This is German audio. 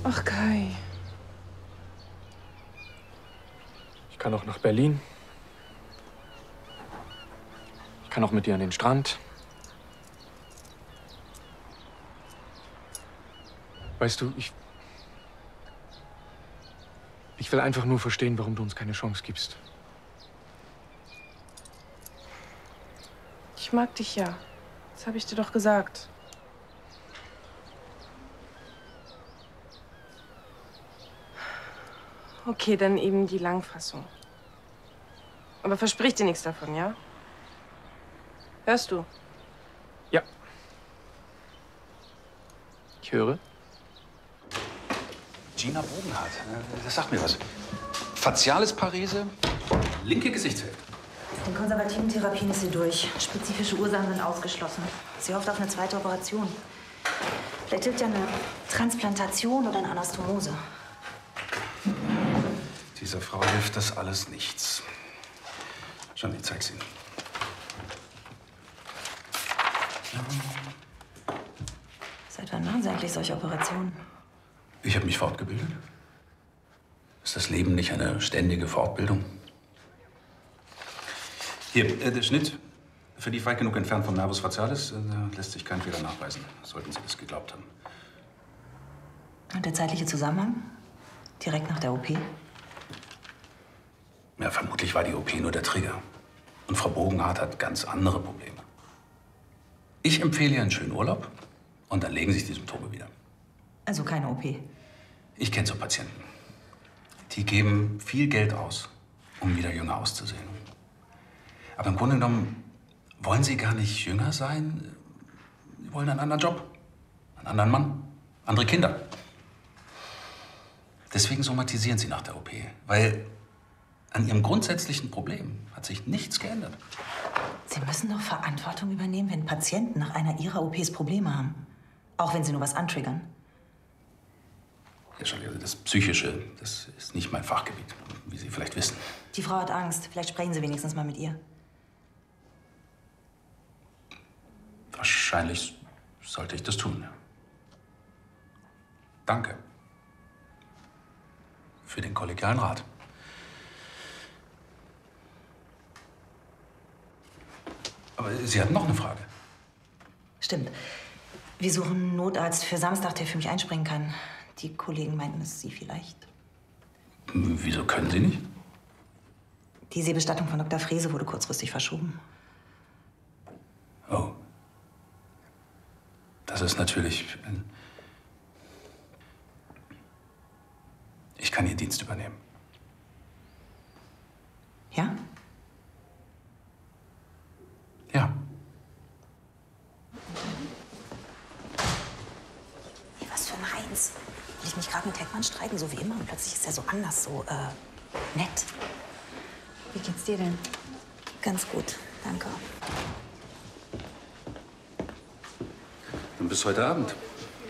Ach, Kai. Ich kann auch nach Berlin. Ich kann auch mit dir an den Strand. Weißt du, ich will einfach nur verstehen, warum du uns keine Chance gibst. Ich mag dich ja. Das habe ich dir doch gesagt. Okay, dann eben die Langfassung. Aber versprich dir nichts davon, ja? Hörst du? Ja. Ich höre. Gina Bogenhardt, das sagt mir was. Faciales Parese, linke Gesichtshälfte. In konservativen Therapien ist sie durch. Spezifische Ursachen sind ausgeschlossen. Sie hofft auf eine zweite Operation. Vielleicht hilft ja eine Transplantation oder eine Anastomose. Dieser Frau hilft das alles nichts. Schon, ich zeig's Ihnen. Seit wann machen Sie eigentlich solche Operationen? Ich habe mich fortgebildet. Ist das Leben nicht eine ständige Fortbildung? Hier, der Schnitt verlief weit genug entfernt vom Nervus facialis. Da lässt sich kein Fehler nachweisen. Sollten Sie das geglaubt haben. Und der zeitliche Zusammenhang? Direkt nach der OP? Ja, vermutlich war die OP nur der Trigger. Und Frau Bogenhardt hat ganz andere Probleme. Ich empfehle ihr einen schönen Urlaub und dann legen sich die Symptome wieder. Also keine OP? Ich kenne so Patienten. Die geben viel Geld aus, um wieder jünger auszusehen. Aber im Grunde genommen wollen sie gar nicht jünger sein. Sie wollen einen anderen Job, einen anderen Mann, andere Kinder. Deswegen somatisieren sie nach der OP, weil an ihrem grundsätzlichen Problem hat sich nichts geändert. Sie müssen doch Verantwortung übernehmen, wenn Patienten nach einer Ihrer OPs Probleme haben. Auch wenn sie nur was antriggern. Ja, schon, das Psychische, das ist nicht mein Fachgebiet, wie Sie vielleicht wissen. Die Frau hat Angst. Vielleicht sprechen Sie wenigstens mal mit ihr. Wahrscheinlich sollte ich das tun. Danke für den kollegialen Rat. Aber Sie hatten noch eine Frage. Stimmt. Wir suchen einen Notarzt für Samstag, der für mich einspringen kann. Die Kollegen meinten, es Sie vielleicht. Wieso können Sie nicht? Die Seebestattung von Dr. Frese wurde kurzfristig verschoben. Oh. Das ist natürlich... Ich kann Ihren Dienst übernehmen. Ja? Ja. Hey, was für ein Heinz. Will ich mich gerade mit Heckmann streiten, so wie immer? Und plötzlich ist er so anders, so, nett. Wie geht's dir denn? Ganz gut, danke. Dann bis heute Abend.